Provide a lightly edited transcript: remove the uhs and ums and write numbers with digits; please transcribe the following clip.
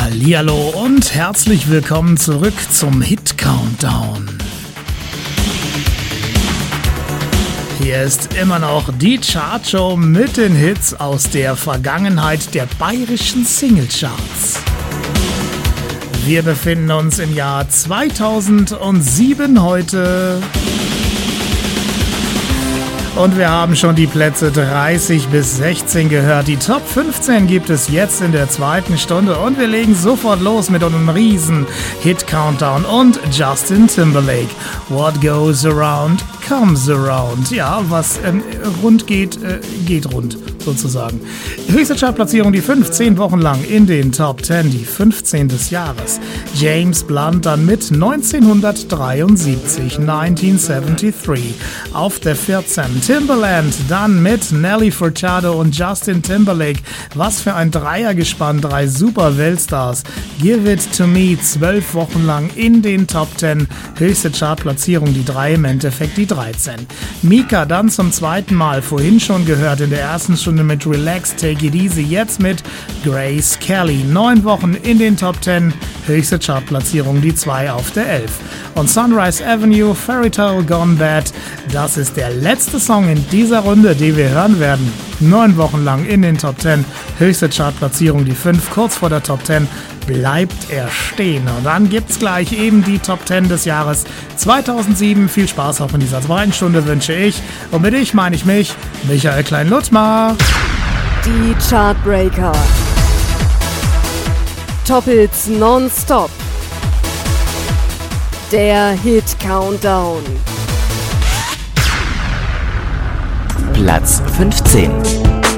Hallihallo und herzlich willkommen zurück zum Hit Countdown. Hier ist immer noch die Chartshow mit den Hits aus der Vergangenheit der bayerischen Singlecharts. Wir befinden uns im Jahr 2007 heute. Und wir haben schon die Plätze 30 bis 16 gehört. Die Top 15 gibt es jetzt in der zweiten Stunde. Und wir legen sofort los mit einem riesen Hit-Countdown und Justin Timberlake. What goes around, comes around. Ja, was rund geht, geht rund, sozusagen. Höchste Chartplatzierung, die 15 Wochen lang in den Top 10, die 15 des Jahres. James Blunt dann mit 1973, 1973. Auf der 14 Timbaland, dann mit Nelly Furtado und Justin Timberlake. Was für ein Dreiergespann, 3 super Weltstars. Give It To Me, 12 Wochen lang in den Top 10. Höchste Chartplatzierung, die 3, im Endeffekt die 13. Mika dann zum zweiten Mal, vorhin schon gehört in der ersten Stunde mit Relax, Take It Easy, jetzt mit Grace Kelly. 9 Wochen in den Top 10, höchste Chartplatzierung, die 2 auf der 11. Und Sunrise Avenue, Fairy Tale Gone Bad, das ist der letzte Song in dieser Runde, die wir hören werden. 9 Wochen lang in den Top 10, höchste Chartplatzierung, die 5, kurz vor der Top 10, bleibt er stehen. Und dann gibt's gleich eben die Top 10 des Jahres 2007. Viel Spaß auch in dieser zweiten Stunde wünsche ich. Und mit ich meine ich mich, Michael Klein-Lutzmar. Die Chartbreaker. Top-Hits nonstop. Der Hit Countdown. Platz 15.